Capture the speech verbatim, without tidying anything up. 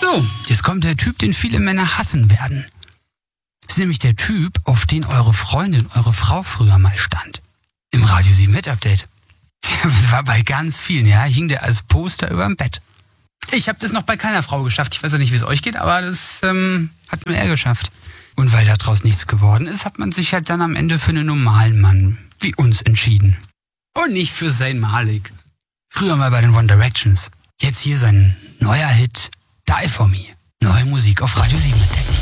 So, jetzt kommt der Typ, den viele Männer hassen werden. Das ist nämlich der Typ, auf den eure Freundin, eure Frau früher mal stand. Im Radio sieben Hit Update. Der war bei ganz vielen, ja, hing der als Poster über dem Bett. Ich habe das noch bei keiner Frau geschafft. Ich weiß ja nicht, wie es euch geht, aber das ähm, hat nur er geschafft. Und weil daraus nichts geworden ist, hat man sich halt dann am Ende für einen normalen Mann wie uns entschieden. Und nicht für Zayn Malik. Früher mal bei den One Directions. Jetzt hier sein neuer Hit Die For Me. Neue Musik auf Radio sieben entdecken.